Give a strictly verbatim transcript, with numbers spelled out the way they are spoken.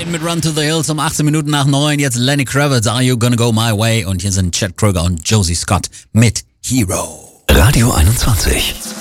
Maiden mit Run to the Hills um achtzehn Minuten nach neun. Jetzt Lenny Kravitz, Are You Gonna Go My Way? Und hier sind Chad Kroeger und Josie Scott mit Hero. Radio einundzwanzig.